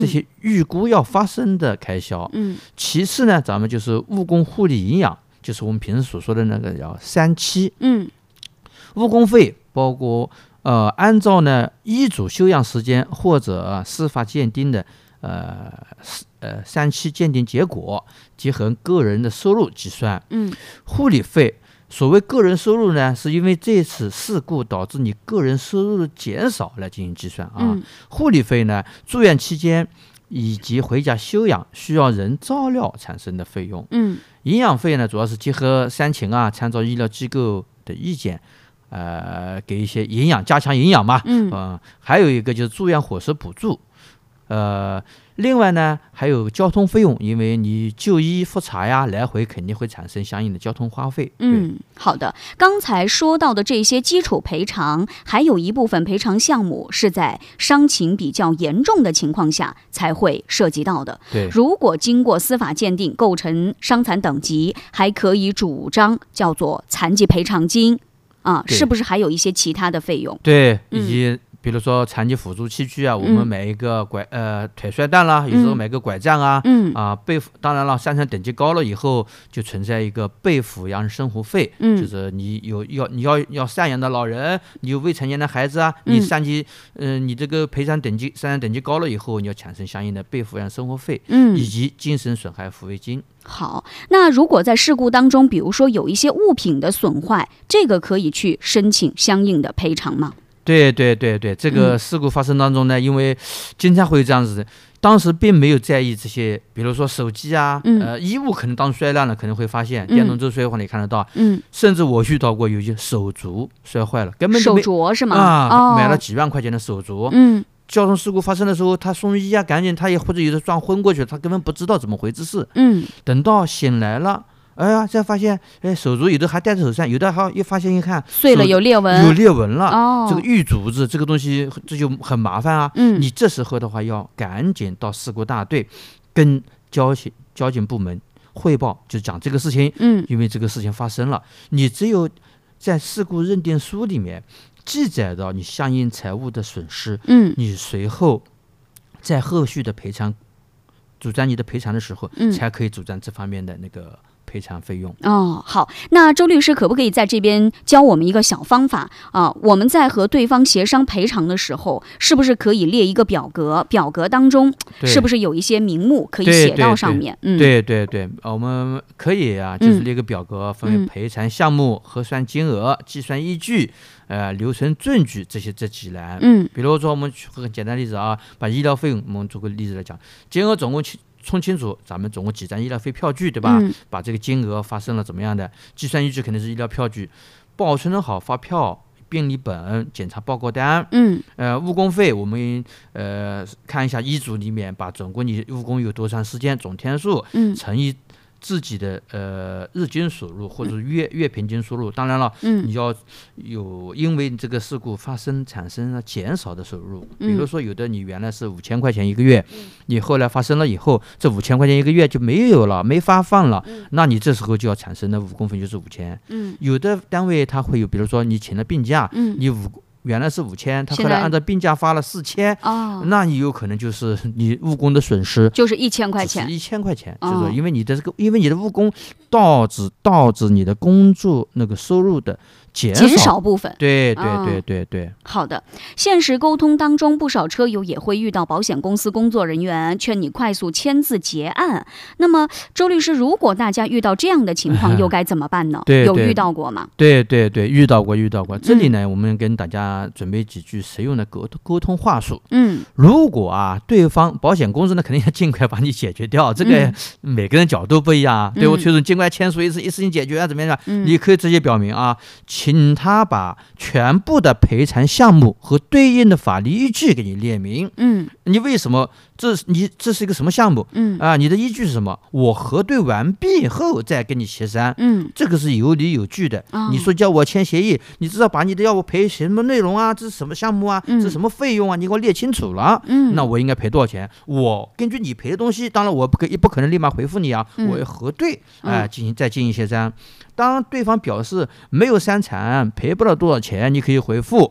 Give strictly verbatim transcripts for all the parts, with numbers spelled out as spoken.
这些预估要发生的开销。 嗯， 其次呢，咱们就是务工护理营养，就是我们平时所说的那个叫三期。 嗯， 误工费包括呃按照呢医嘱休养时间或者司法鉴定的呃呃三期鉴定结果，结合个人的收入计算。 嗯， 护理费。所谓个人收入呢，是因为这次事故导致你个人收入的减少来进行计算啊。 嗯、 护理费呢，住院期间以及回家休养需要人照料产生的费用。 嗯， 营养费呢，主要是结合三情啊，参照医疗机构的意见，呃，给一些营养加强营养嘛。 嗯、 呃，还有一个就是住院伙食补助。呃，另外呢，还有交通费用，因为你就医复查呀，来回肯定会产生相应的交通花费。 嗯，好的。刚才说到的这些基础赔偿，还有一部分赔偿项目是在伤情比较严重的情况下才会涉及到的。 对， 如果经过司法鉴定构成伤残等级，还可以主张叫做残疾赔偿金啊，是不是还有一些其他的费用？ 对，以及、嗯。比如说残疾辅助器具啊，我们买一个拐、嗯、呃腿摔断了，有时候买个拐杖啊， 嗯啊被当然了，伤残等级高了以后，就存在一个被抚养生活费， 嗯， 就是你有要你要要赡养的老人，你有未成年的孩子啊，你残疾，嗯、呃，你这个赔偿等级赡养等级高了以后，你要产生相应的被抚养生活费， 嗯， 以及精神损害抚慰金。 好，那如果在事故当中，比如说有一些物品的损坏，这个可以去申请相应的赔偿吗？ 对对对对，这个事故发生当中呢，嗯、因为经常会这样子的，当时并没有在意这些，比如说手机啊， 嗯、 呃，衣物可能当摔烂了，可能会发现、嗯、电动周摔坏了，你看得到， 嗯， 甚至我遇到过有些手镯摔坏了，根本就没手镯是吗？ 啊、 哦， 买了几万块钱的手镯， 嗯。 交通事故发生的时候，他送医啊，赶紧，他也或者有的撞昏过去，他根本不知道怎么回事。 嗯， 等到醒来了。哎呀，再发现，哎，手镯有的还戴在手上，有的还一发现一看碎了，有裂纹， 有裂纹了。 哦， 这个玉竹子这个东西，这就很麻烦啊。 嗯， 你这时候的话，要赶紧到事故大队，跟交警交警部门汇报，就讲这个事情。 嗯， 因为这个事情发生了，你只有在事故认定书里面记载到你相应财物的损失， 嗯， 你随后在后续的赔偿主张你的赔偿的时候， 嗯， 才可以主张这方面的那个赔偿费用。 哦，好，那周律师可不可以在这边教我们一个小方法啊？我们在和对方协商赔偿的时候，是不是可以列一个表格？表格当中是不是有一些名目可以写到上面？ 对对 对, 对, 对, 对，我们可以啊，就是列个表格，分为赔偿项目、核算金额、计算依据、呃留存证据这些这几栏。 嗯， 比如说我们举个简单例子啊，把医疗费用我们做个例子来讲，金额总共充清楚，咱们总共几张医疗费票据，对吧？ 嗯、 把这个金额发生了怎么样的计算依据，肯定是医疗票据，保存的好发票、病历本、检查报告单。 嗯， 呃，误工费我们呃看一下医嘱里面，把总共你误工有多长时间，总天数， 嗯， 乘以自己的呃日均收入或者月月平均收入。当然了， 嗯， 你要有因为这个事故发生产生了减少的收入，比如说有的你原来是五千块钱一个月， 嗯、 你后来发生了以后，这五千块钱一个月就没有了，没发放了， 嗯、 那你这时候就要产生的误工费就是五千。 嗯， 有的单位它会有，比如说你请了病假， 嗯， 你五。原来是五千，他后来按照病假发了四千， 哦， 那你有可能就是你误工的损失就是一千块钱， 一千块钱， 哦、 就是因为你的这个，因为你的误工导致导致你的工作那个收入的减少减少部分， 对对对对对、哦。 好的，现实沟通当中，不少车友也会遇到保险公司工作人员劝你快速签字结案。那么，周律师，如果大家遇到这样的情况，又该怎么办呢？ 对对有遇到过吗？ 对对对，遇到过，遇到过。这里呢，嗯、我们跟大家准备几句实用的沟沟通话术。 嗯， 如果啊，对方保险公司呢，肯定要尽快把你解决掉。这个每个人角度不一样，嗯、对我催促尽快签署一次一次性解决啊，怎么样？ 嗯、 你可以直接表明啊。请他把全部的赔偿项目和对应的法律依据给你列明。 嗯， 你为什么这你这是一个什么项目？ 嗯啊，你的依据是什么？我核对完毕后再跟你协商。 嗯， 这个是有理有据的。 哦、 你说叫我签协议，你至少把你的要我赔什么内容啊？这是什么项目啊？ 嗯、 这是什么费用啊？你给我列清楚了。 嗯， 那我应该赔多少钱？我根据你赔的东西，当然我不可也不可能立马回复你啊， 嗯、 我要核对，哎、呃，进行再进行协商。当对方表示没有伤残，赔不了多少钱，你可以回复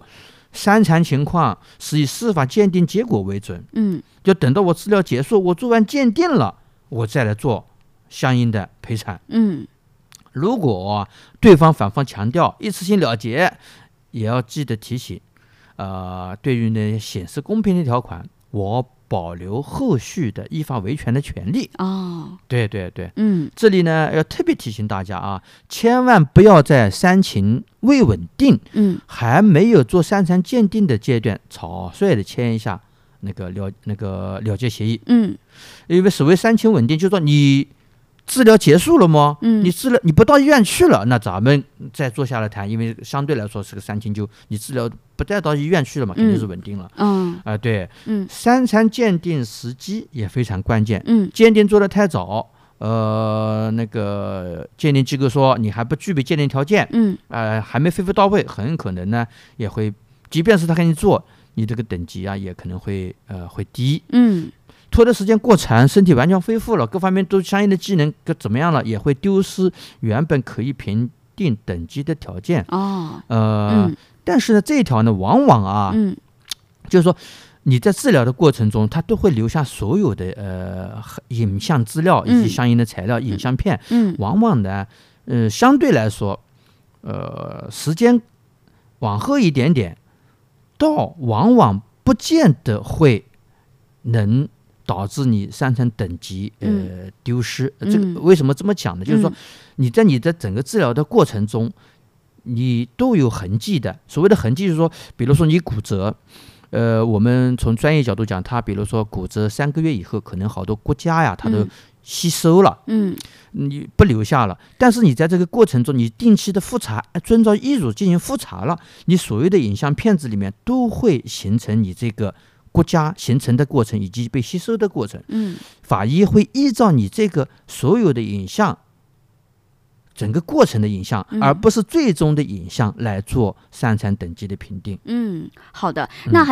三残情况是以司法鉴定结果为准， 嗯， 就等到我治疗结束，我做完鉴定了，我再来做相应的赔偿。 嗯， 如果对方反复强调一次性了结，也要记得提醒，呃，对于呢显示公平的条款，我保留后续的依法维权的权利。 哦， 对对对， 嗯， 这里呢要特别提醒大家啊，千万不要在三情未稳定， 嗯， 还没有做三残鉴定的阶段，草率的签一下那个了那个了结协议。 嗯， 因为所谓三情稳定，就是说你治疗结束了吗？ 嗯， 你治疗你不到医院去了，那咱们再坐下来谈，因为相对来说是个三情，就你治疗不带到医院去了嘛，肯定是稳定了。 嗯， 啊、呃，对， 嗯， 三残鉴定时机也非常关键。 嗯， 鉴定做得太早，呃，那个鉴定机构说你还不具备鉴定条件， 嗯， 呃，还没恢复到位，很可能呢也会，即便是他给你做，你这个等级啊也可能会呃会低。 嗯， 拖的时间过长，身体完全恢复了，各方面都相应的技能怎么样了，也会丢失原本可以评定等级的条件。 哦， 呃， 嗯， 但是呢，这一条呢，往往啊， 嗯， 就是说你在治疗的过程中，它都会留下所有的呃影像资料以及相应的材料、影像片。 嗯， 往往呢，呃，相对来说，呃，时间往后一点点，到往往不见得会能导致你三层等级呃丢失。 嗯、 这个为什么这么讲呢？就是说你在你的整个治疗的过程中，你都有痕迹的。所谓的痕迹就是说，比如说你骨折，呃，我们从专业角度讲，它比如说骨折三个月以后，可能好多骨痂呀，它都吸收了， 嗯， 你不留下了。但是你在这个过程中，你定期的复查，遵照医嘱进行复查了，你所有的影像片子里面都会形成你这个骨痂形成的过程以及被吸收的过程。 嗯， 法医会依照你这个所有的影像，整个过程的影像，而不是最终的影像来做三残等级的评定。 嗯，好的，那还。